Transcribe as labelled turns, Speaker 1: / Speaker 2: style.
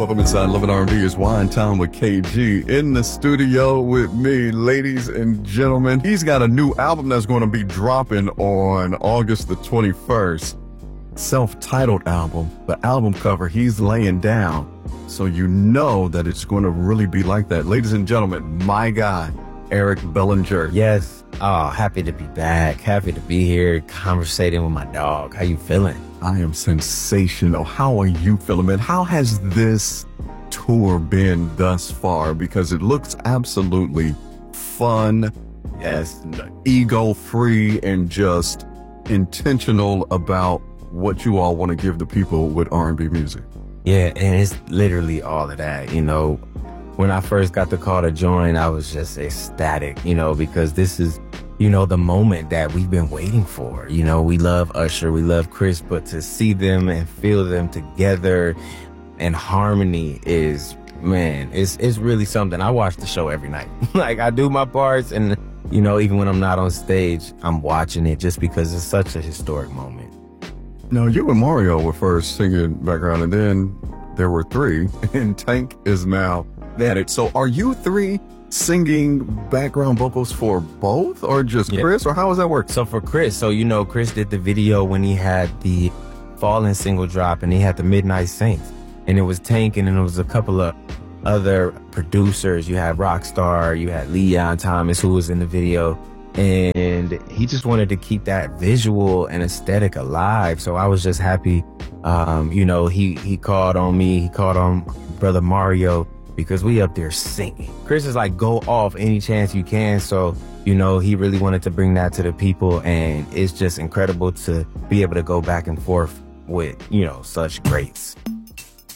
Speaker 1: Welcome inside Love and R&B. It's Wine Time with KG in the studio with me, ladies and gentlemen. He's got a new album that's going to be dropping on August the 21st. Self-titled album. The album cover he's laying down. So you know that it's going to really be like that. Ladies and gentlemen, my guy, Eric Bellinger.
Speaker 2: Yes. Oh, happy to be back. Happy to be here conversating with my dog. How you feeling?
Speaker 1: I am sensational. How are you feeling, man? How has this tour been thus far? Because it looks absolutely fun,
Speaker 2: Yes.
Speaker 1: ego-free, and just intentional about what you all want to give the people with R&B music.
Speaker 2: Yeah, and it's literally all of that. You know, when I first got the call to join, I was just ecstatic, because this is, the moment that we've been waiting for. We love Usher, we love Chris, but to see them and feel them together in harmony is, man, it's really something. I watch the show every night. Like, I do my parts, and, even when I'm not on stage, I'm watching it just because it's such a historic moment.
Speaker 1: Now, you and Mario were first singing background, and then there were three, and Tank is now at it. So are you three singing background vocals for both, or just Chris, or how does that work?
Speaker 2: So for Chris, Chris did the video when he had the Fallen single drop, and he had the Midnight Saints, and it was Tank, and then it was a couple of other producers. You had Rockstar, you had Leon Thomas, who was in the video, and he just wanted to keep that visual and aesthetic alive. So I was just happy. He called on me, he called on brother Mario, because we up there singing. Chris is like, go off any chance you can. So, he really wanted to bring that to the people, and it's just incredible to be able to go back and forth with, such greats.